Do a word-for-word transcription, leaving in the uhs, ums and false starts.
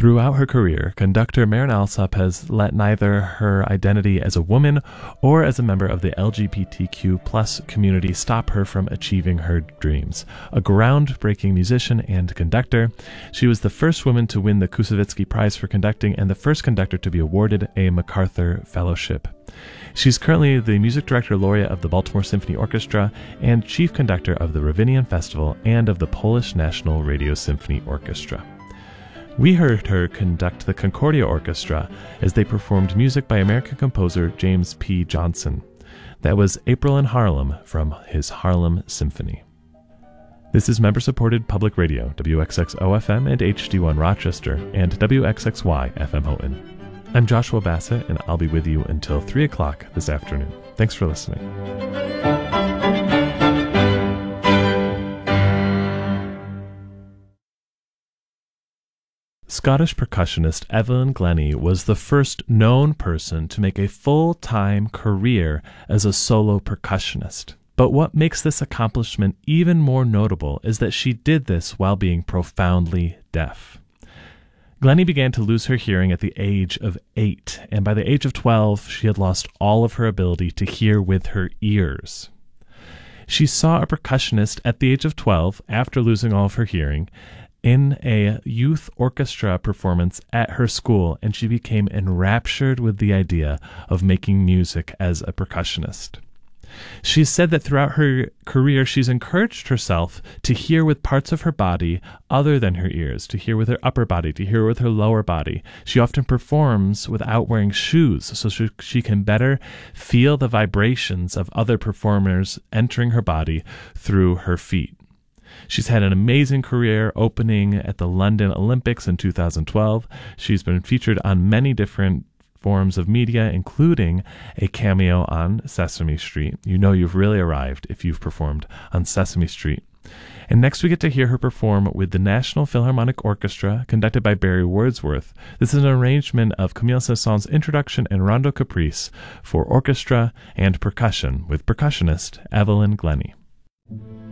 Throughout her career, conductor Marin Alsop has let neither her identity as a woman or as a member of the L G B T Q plus community stop her from achieving her dreams. A groundbreaking musician and conductor, she was the first woman to win the Koussevitzky Prize for Conducting and the first conductor to be awarded a MacArthur Fellowship. She's currently the music director laureate of the Baltimore Symphony Orchestra and chief conductor of the Ravinian Festival and of the Polish National Radio Symphony Orchestra. We heard her conduct the Concordia Orchestra as they performed music by American composer James P. Johnson. That was April in Harlem from his Harlem Symphony. This is member-supported public radio, W X X O F M and H D one Rochester, and W X X Y F M Houghton. I'm Joshua Bassett, and I'll be with you until three o'clock this afternoon. Thanks for listening. Scottish percussionist Evelyn Glennie was the first known person to make a full-time career as a solo percussionist. But what makes this accomplishment even more notable is that she did this while being profoundly deaf. Glennie began to lose her hearing at the age of eight, and by the age of twelve, she had lost all of her ability to hear with her ears. She saw a percussionist at the age of twelve, after losing all of her hearing, in a youth orchestra performance at her school, and she became enraptured with the idea of making music as a percussionist. She said that throughout her career, she's encouraged herself to hear with parts of her body other than her ears, to hear with her upper body, to hear with her lower body. She often performs without wearing shoes, so she, she can better feel the vibrations of other performers entering her body through her feet. She's had an amazing career, opening at the London Olympics in two thousand twelve. She's been featured on many different forms of media, including a cameo on Sesame Street. You know you've really arrived if you've performed on Sesame Street. And next we get to hear her perform with the National Philharmonic Orchestra, conducted by Barry Wordsworth. This is an arrangement of Camille Saint-Saëns' Introduction and Rondo Caprice for orchestra and percussion with percussionist Evelyn Glennie.